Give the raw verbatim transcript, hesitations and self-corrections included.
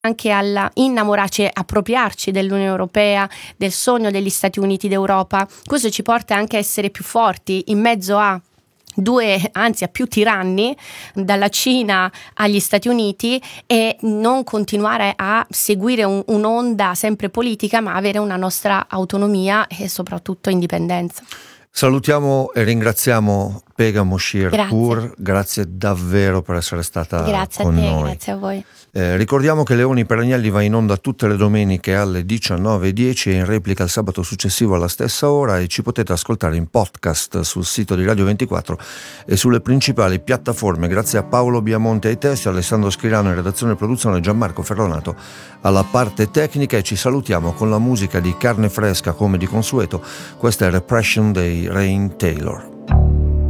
anche alla innamorarci, appropriarci dell'Unione Europea, del sogno degli Stati Uniti d'Europa. Questo ci porta anche a essere più forti in mezzo a due, anzi a più tiranni, dalla Cina agli Stati Uniti, e non continuare a seguire un, un'onda sempre politica, ma avere una nostra autonomia e soprattutto indipendenza. Salutiamo e ringraziamo Pegah Moshier Grazie. Pur, grazie davvero per essere stata Grazie con a te, noi. grazie a voi. Eh, ricordiamo che Leoni per Agnelli va in onda tutte le domeniche alle diciannove e dieci e in replica il sabato successivo alla stessa ora, e ci potete ascoltare in podcast sul sito di Radio ventiquattro e sulle principali piattaforme. Grazie a Paolo Biamonte ai testi, Alessandro Schirano in redazione e produzione, Gianmarco Ferronato alla parte tecnica, e ci salutiamo con la musica di carne fresca come di consueto. Questa è Repression dei Rain Taylor.